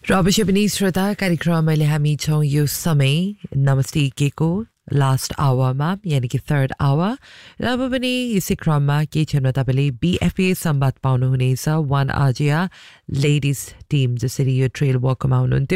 Rabashibani Shraddha कार्यक्रमले हामी छौं यो समय नमस्ते केको लास्ट आवरमा यानी कि थर्ड आवर र अब पनि यसै क्रममा के छन् तपाईले BFA संवाद पाउनुहुनेछ 1 आजिया लेडिज टिम जसरी यो ट्रेल वकमा हुनुहुन्थ्यो